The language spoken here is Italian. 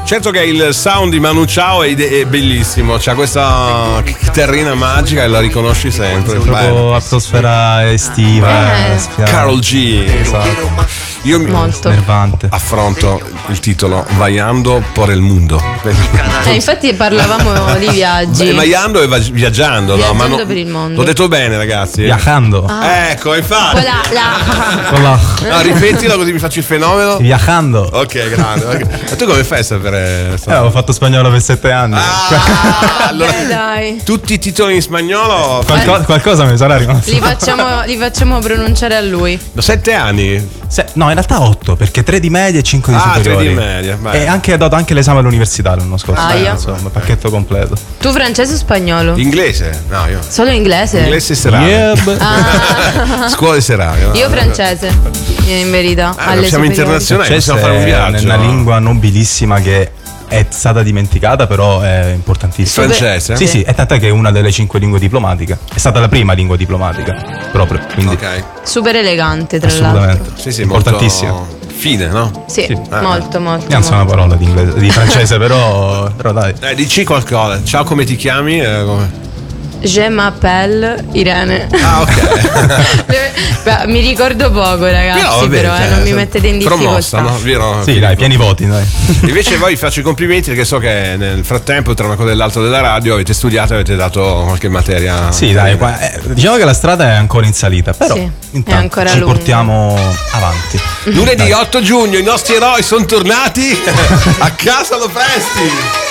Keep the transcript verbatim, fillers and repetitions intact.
Certo che il sound di Manu Chao è, è bellissimo, c'ha questa terrina magica e la riconosci sempre. Proprio atmosfera estiva. Eh. Karol G. Esatto. Io mi Molto. Nervante. affronto il titolo Vaiando por el mundo. Eh, infatti parlavamo di viaggi. Beh, Vaiando è va- viaggiando, no? Ma Viaggiando no- per il mondo. L'ho detto bene, ragazzi. Viajando. Ecco, infatti. Poi la, la- Con la- No, ripetilo così mi faccio il fenomeno. Viajando. Ok, grande. ok. Ma tu come fai a sapere? Eh, ho fatto spagnolo per sette anni. Ah, allora, Beh, dai. tutti i titoli in spagnolo. Qualco- qualcosa mi sarà rimasto. Li facciamo, li facciamo pronunciare a lui. Da sette anni? Se- no, in realtà otto, perché tre di media e cinque di Ah, tre superiori. di media, vai. E anche, ho dato anche l'esame all'università l'anno scorso. Aia. Eh, insomma, pacchetto completo. Tu francese o spagnolo? Inglese? No, io. Solo inglese? Inglese serale. Yeah, beh. Ah. Scuole serali. no? Io francese, in verità. Ah, alle siamo superiori. internazionali, Francese possiamo fare un è viaggio. una lingua nobilissima che è stata dimenticata, però è importantissima. Francese? Sì, sì, è tant'è che è una delle cinque lingue diplomatiche. È stata la prima lingua diplomatica, proprio. Quindi, Ok. Super elegante, tra assolutamente. l'altro. Sì, sì, importantissima. molto fine, no? Sì, Sì. molto, molto. Io non so una molto. parola di, inglese, di francese, però, però dai. Eh, dici qualcosa. Ciao, come ti chiami? Eh, come- Je m'appelle Irene. Ah, ok. Beh, mi ricordo poco, ragazzi, Però, vabbè, però eh, cioè, non mi mettete in promossa, difficoltà. no? Vero? Sì, dai, pieni voti, dai. Invece voi faccio i complimenti perché so che nel frattempo tra una cosa e l'altra della radio avete studiato e avete dato qualche materia. Sì, dai, qua- eh, diciamo che la strada è ancora in salita, però Sì, è intanto ancora ci lunga. portiamo avanti. Lunedì otto giugno i nostri eroi sono tornati. A casa lo presti.